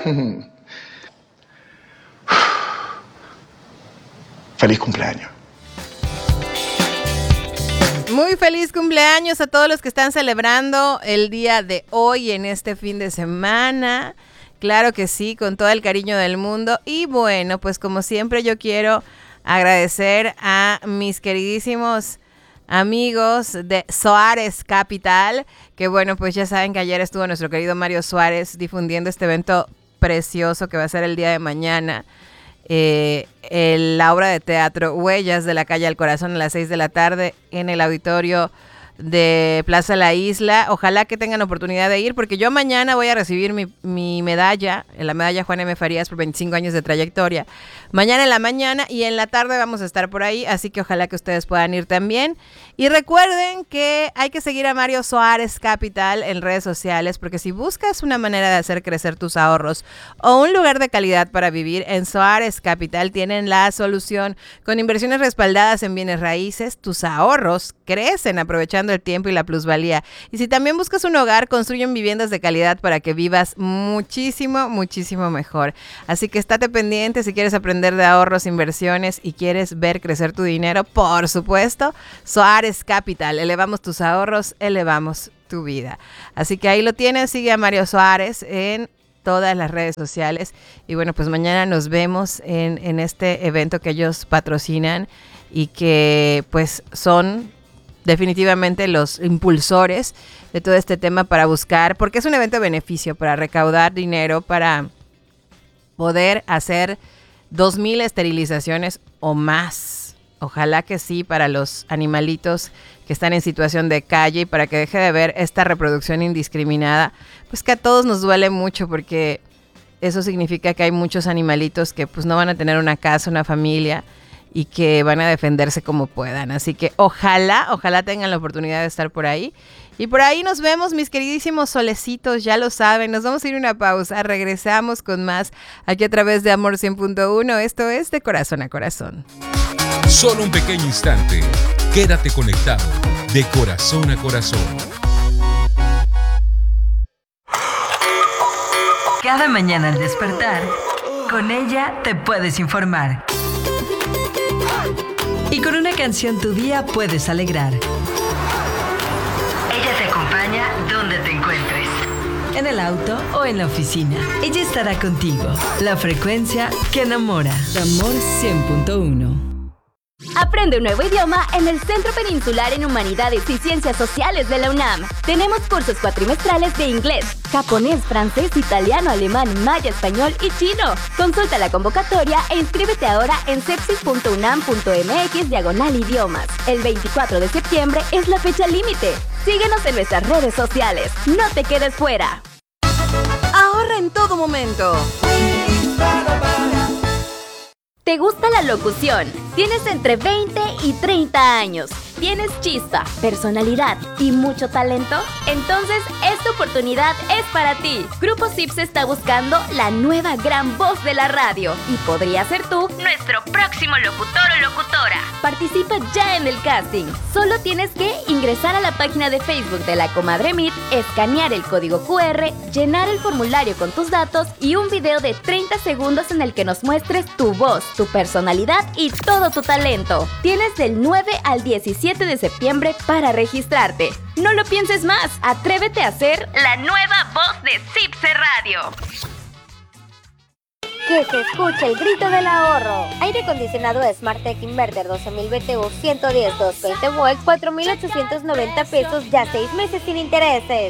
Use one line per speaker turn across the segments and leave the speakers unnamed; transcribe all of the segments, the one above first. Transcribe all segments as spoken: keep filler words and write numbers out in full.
Feliz cumpleaños.
Muy feliz cumpleaños a todos los que están celebrando el día de hoy en este fin de semana. Claro que sí, con todo el cariño del mundo. Y bueno, pues como siempre yo quiero agradecer a mis queridísimos amigos de Suárez Capital, que bueno, pues ya saben que ayer estuvo nuestro querido Mario Suárez difundiendo este evento precioso que va a ser el día de mañana. Eh, el, la obra de teatro Huellas de la calle al Corazón a las seis de la tarde en el auditorio de Plaza La Isla. Ojalá que tengan oportunidad de ir, porque yo mañana voy a recibir mi, mi medalla, la medalla Juan M. Farías por veinticinco años de trayectoria. Mañana en la mañana y en la tarde vamos a estar por ahí, así que ojalá que ustedes puedan ir también. Y recuerden que hay que seguir a Mario Suárez Capital en redes sociales, porque si buscas una manera de hacer crecer tus ahorros o un lugar de calidad para vivir, en Suárez Capital tienen la solución. Con inversiones respaldadas en bienes raíces, tus ahorros crecen aprovechando el tiempo y la plusvalía. Y si también buscas un hogar, construyen viviendas de calidad para que vivas muchísimo, muchísimo mejor. Así que estate pendiente si quieres aprender de ahorros, inversiones y quieres ver crecer tu dinero. Por supuesto, Suárez Capital. Elevamos tus ahorros, elevamos tu vida. Así que ahí lo tienes. Sigue a Mario Suárez en todas las redes sociales. Y bueno, pues mañana nos vemos en, en este evento que ellos patrocinan y que pues son definitivamente los impulsores de todo este tema para buscar, porque es un evento de beneficio, para recaudar dinero, para poder hacer dos mil esterilizaciones o más. Ojalá que sí, para los animalitos que están en situación de calle y para que deje de haber esta reproducción indiscriminada, pues que a todos nos duele mucho, porque eso significa que hay muchos animalitos que pues no van a tener una casa, una familia, y que van a defenderse como puedan. Así que ojalá, ojalá tengan la oportunidad de estar por ahí. Y por ahí nos vemos, mis queridísimos solecitos, ya lo saben. Nos vamos a ir a una pausa, regresamos con más aquí a través de Amor cien punto uno. Esto es De Corazón a Corazón.
Solo un pequeño instante. Quédate conectado. De Corazón a Corazón.
Cada mañana al despertar, con ella te puedes informar. Y con una canción tu día puedes alegrar. Ella te acompaña donde te encuentres. En el auto o en la oficina. Ella estará contigo. La frecuencia que enamora. Amor cien punto uno.
Aprende un nuevo idioma en el Centro Peninsular en Humanidades y Ciencias Sociales de la UNAM. Tenemos cursos cuatrimestrales de inglés, japonés, francés, italiano, alemán, maya, español y chino. Consulta la convocatoria e inscríbete ahora en cepsis punto unam punto mx diagonal idiomas. El veinticuatro de septiembre es la fecha límite. Síguenos en nuestras redes sociales. No te quedes fuera.
Ahorra en todo momento.
¿Te gusta la locución? Tienes entre veinte y treinta años. ¿Tienes chispa, personalidad y mucho talento? Entonces, esta oportunidad es para ti. Grupo Sips está buscando la nueva gran voz de la radio y podría ser tú nuestro próximo locutor o locutora. Participa ya en el casting. Solo tienes que ingresar a la página de Facebook de La Comadre Meet, escanear el código cu erre, llenar el formulario con tus datos y un video de treinta segundos en el que nos muestres tu voz, tu personalidad y todo tu talento. Tienes del nueve al diecisiete de septiembre para registrarte. No lo pienses más. Atrévete a ser la nueva voz de Cipse Radio.
Que se escuche el grito del ahorro. Aire acondicionado Smartec Inverter doce mil B T U ciento diez doscientos veinte volts, cuatro mil ochocientos noventa pesos, ya seis meses sin intereses.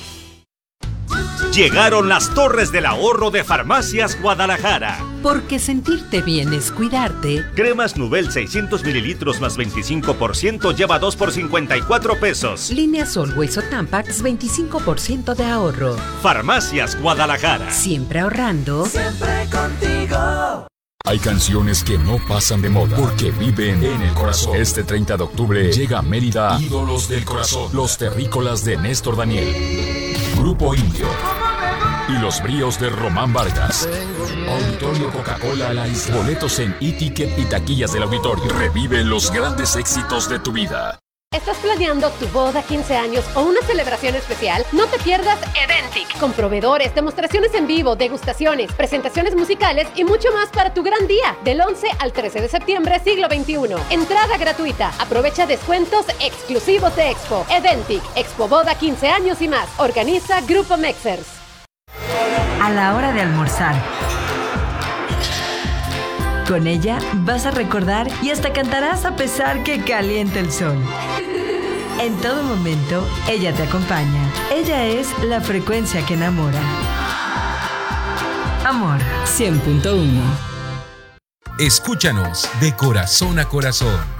Llegaron las Torres del Ahorro de Farmacias Guadalajara.
Porque sentirte bien es cuidarte.
Cremas Nubel seiscientos mililitros más veinticinco por ciento lleva dos por cincuenta y cuatro pesos.
Línea Always o Tampax veinticinco por ciento de ahorro.
Farmacias Guadalajara.
Siempre ahorrando.
Siempre contigo.
Hay canciones que no pasan de moda porque viven en el corazón. Este treinta de octubre llega a Mérida Ídolos del Corazón, los terrícolas de Néstor Daniel, Grupo Indio y los bríos de Román Vargas. Auditorio Coca-Cola La Isla. Boletos en e-ticket y taquillas del auditorio. Revive los grandes éxitos de tu vida.
¿Estás planeando tu boda, quince años o una celebración especial? No te pierdas Eventic, con proveedores, demostraciones en vivo, degustaciones, presentaciones musicales y mucho más para tu gran día. Del once al trece de septiembre, siglo veintiuno. Entrada gratuita. Aprovecha descuentos exclusivos de Expo. Eventic, Expo Boda, quince años y más. Organiza Grupo Mexers.
A la hora de almorzar. Con ella vas a recordar y hasta cantarás a pesar que caliente el sol. En todo momento, ella te acompaña. Ella es la frecuencia que enamora. Amor cien punto uno.
Escúchanos de corazón a corazón.